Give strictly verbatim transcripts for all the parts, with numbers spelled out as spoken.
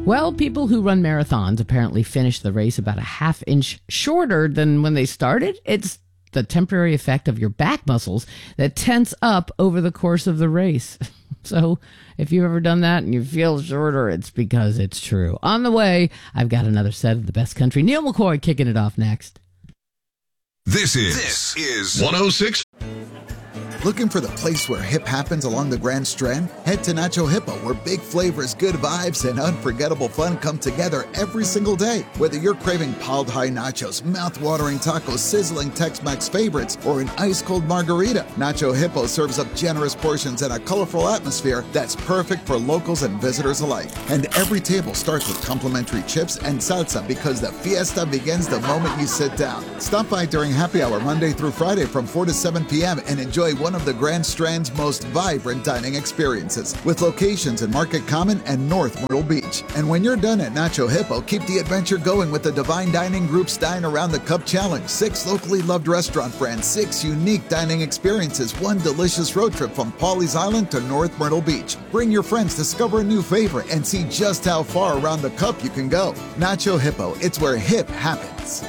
Well, people who run marathons apparently finish the race about a half inch shorter than when they started. It's the temporary effect of your back muscles that tense up over the course of the race. So if you've ever done that and you feel shorter, it's because it's true. On the way, I've got another set of the best country. Neil McCoy kicking it off next. This is, this is one oh six. Looking for the place where hip happens along the Grand Strand? Head to Nacho Hippo, where big flavors, good vibes, and unforgettable fun come together every single day. Whether you're craving piled high nachos, mouth-watering tacos, sizzling Tex-Mex favorites, or an ice-cold margarita, Nacho Hippo serves up generous portions and a colorful atmosphere that's perfect for locals and visitors alike. And every table starts with complimentary chips and salsa because the fiesta begins the moment you sit down. Stop by during happy hour Monday through Friday from four to seven p.m. and enjoy one of the Grand Strand's most vibrant dining experiences, with locations in Market Common and North Myrtle Beach. And when you're done at Nacho Hippo, keep the adventure going with the Divine Dining Group's Dine Around the Cup Challenge. Six locally loved restaurant brands, six unique dining experiences, one delicious road trip from Pawleys Island to North Myrtle Beach. Bring your friends, discover a new favorite, and see just how far around the cup you can go. Nacho Hippo, it's where hip happens.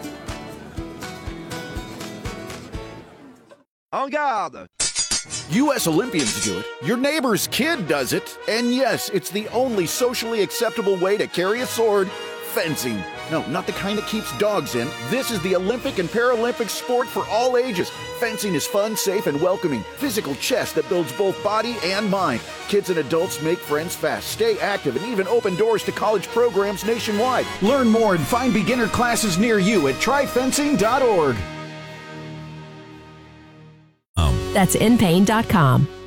En garde! U S Olympians do it, your neighbor's kid does it, and yes, it's the only socially acceptable way to carry a sword: fencing. No, not the kind that keeps dogs in. This is the Olympic and Paralympic sport for all ages. Fencing is fun, safe, and welcoming. Physical chess that builds both body and mind. Kids and adults make friends fast, stay active, and even open doors to college programs nationwide. Learn more and find beginner classes near you at try fencing dot org. That's in pain dot com.